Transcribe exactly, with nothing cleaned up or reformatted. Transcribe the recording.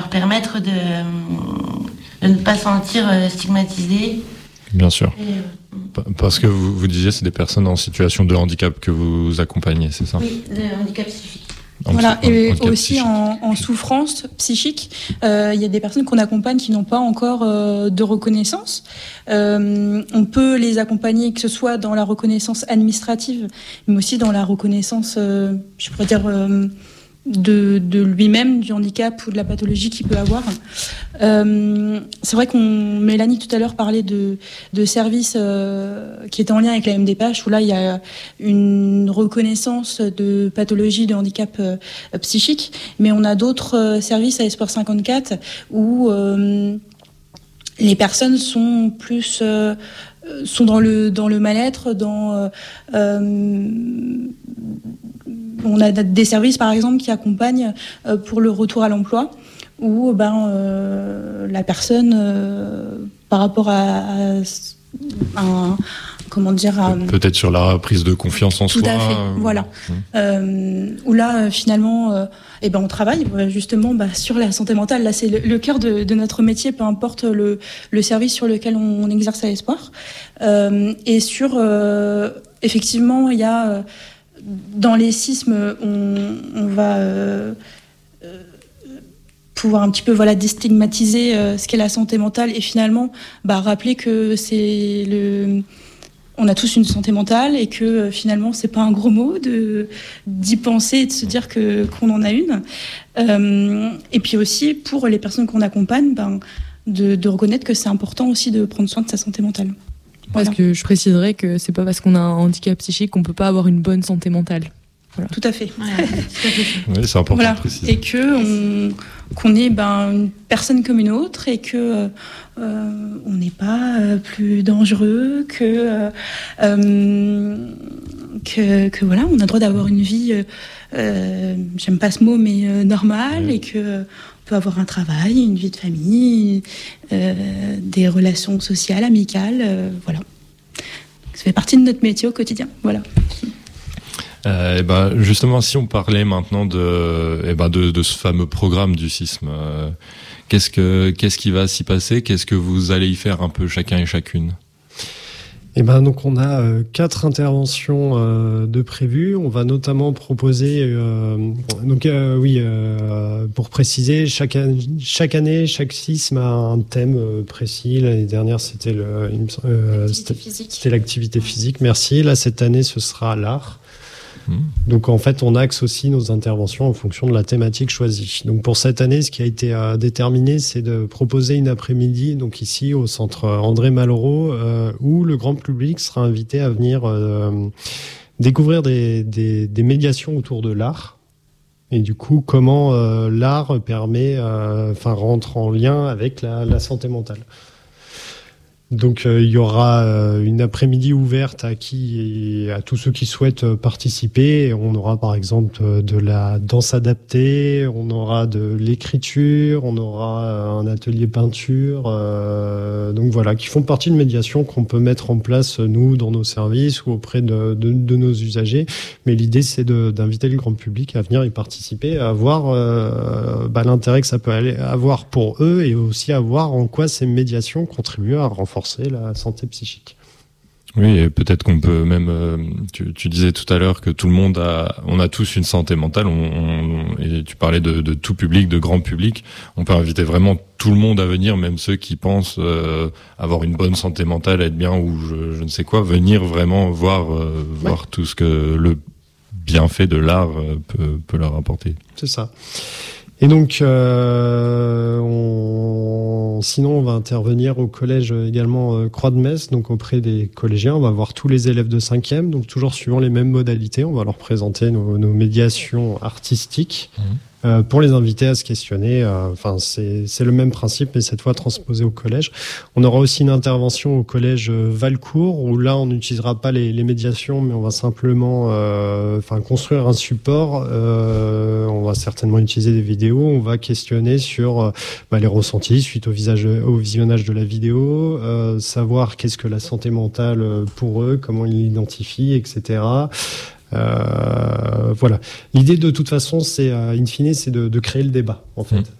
permettre de, de ne pas se sentir stigmatisés. Bien sûr. Et, parce que vous, vous disiez, c'est des personnes en situation de handicap que vous accompagnez, c'est ça ? Oui, de handicap psychique. En voilà, et aussi en, en souffrance psychique, euh, il y a des personnes qu'on accompagne qui n'ont pas encore euh, de reconnaissance. Euh, on peut les accompagner, que ce soit dans la reconnaissance administrative, mais aussi dans la reconnaissance, euh, je pourrais dire, euh, de, de lui-même, du handicap ou de la pathologie qu'il peut avoir. Euh, c'est vrai qu'on, Mélanie tout à l'heure parlait de, de services euh, qui étaient en lien avec la M D P H, où là il y a une reconnaissance de pathologie, de handicap euh, psychique, mais on a d'autres euh, services à Espoir cinquante-quatre où euh, les personnes sont plus euh, sont dans le dans le mal-être, dans euh, euh, on a des services, par exemple, qui accompagnent euh, pour le retour à l'emploi, où ben, euh, la personne, euh, par rapport à, à, à un, comment dire, à, peut-être sur la prise de confiance en tout soi. Tout à fait, euh, voilà. Mmh. Euh, où là, euh, finalement, euh, eh ben, on travaille justement bah, sur la santé mentale. Là, c'est le, le cœur de, de notre métier, peu importe le, le service sur lequel on, on exerce à Espoir. Euh, et sur, euh, effectivement, il y a... Euh, dans les sismes, on, on va euh, euh, pouvoir un petit peu voilà, déstigmatiser euh, ce qu'est la santé mentale et finalement bah, rappeler que c'est le... on a tous une santé mentale et que euh, finalement c'est pas un gros mot de, d'y penser et de se dire que, qu'on en a une. Euh, et puis aussi pour les personnes qu'on accompagne, ben, de, de reconnaître que c'est important aussi de prendre soin de sa santé mentale. Parce voilà. que je préciserais que c'est pas parce qu'on a un handicap psychique qu'on peut pas avoir une bonne santé mentale. Voilà. Tout à fait. Ouais, tout à fait. Oui, c'est important voilà. de préciser. Et que on, qu'on est ben, une personne comme une autre et que euh, on n'est pas euh, plus dangereux que, euh, que que voilà, on a le droit d'avoir une vie. Euh, j'aime pas ce mot, mais euh, normale ouais. et que peut avoir un travail, une vie de famille, euh, des relations sociales, amicales, euh, voilà. Ça fait partie de notre métier au quotidien, voilà. Euh, et ben justement, si on parlait maintenant de, et ben de, de ce fameux programme du sisme, euh, qu'est-ce que qu'est-ce qui va s'y passer ? Qu'est-ce que vous allez y faire un peu chacun et chacune ? Et ben donc on a euh, quatre interventions euh, de prévues. On va notamment proposer euh, donc euh, oui euh, pour préciser chaque an- chaque année chaque sisme a un thème euh, précis. L'année dernière c'était le euh, c'était, c'était l'activité physique. Merci. Là cette année ce sera l'art. Donc en fait, on axe aussi nos interventions en fonction de la thématique choisie. Donc pour cette année, ce qui a été euh, déterminé, c'est de proposer une après-midi, donc ici au centre André Malraux, euh, où le grand public sera invité à venir euh, découvrir des, des, des médiations autour de l'art. Et du coup, comment euh, l'art permet, euh, enfin rentre en lien avec la, la santé mentale. Donc euh, il y aura euh, une après-midi ouverte à qui à tous ceux qui souhaitent euh, participer. On aura par exemple euh, de la danse adaptée, on aura de l'écriture, on aura euh, un atelier peinture. Euh, donc voilà, qui font partie de médiation qu'on peut mettre en place nous dans nos services ou auprès de, de, de nos usagers. Mais l'idée c'est de, d'inviter le grand public à venir y participer, à voir euh, bah, l'intérêt que ça peut aller avoir pour eux et aussi à voir en quoi ces médiations contribuent à renforcer la santé psychique. Oui, et peut-être qu'on peut même. Euh, tu, tu disais tout à l'heure que tout le monde a, on a tous une santé mentale. On, on, et tu parlais de, de tout public, de grand public. On peut inviter vraiment tout le monde à venir, même ceux qui pensent euh, avoir une bonne santé mentale, être bien ou je, je ne sais quoi, venir vraiment voir, euh, ouais. voir tout ce que le bienfait de l'art euh, peut, peut leur apporter. C'est ça. Et donc, euh, on, sinon, on va intervenir au collège également euh, Croix-de-Metz, donc auprès des collégiens. On va voir tous les élèves de cinquième, donc toujours suivant les mêmes modalités. On va leur présenter nos, nos médiations artistiques mmh. euh, pour les inviter à se questionner. Euh, enfin, c'est, c'est le même principe, mais cette fois transposé au collège. On aura aussi une intervention au collège Valcourt, où là, on n'utilisera pas les, les médiations, mais on va simplement, euh, enfin, construire un support. Euh, on va certainement utiliser des vidéos. On va questionner sur euh, bah, les ressentis suite au, visage, au visionnage de la vidéo, euh, savoir qu'est-ce que la santé mentale pour eux, comment ils l'identifient, et cetera. Euh, voilà. L'idée de toute façon, c'est euh, in fine, c'est de, de créer le débat en fait. Mmh.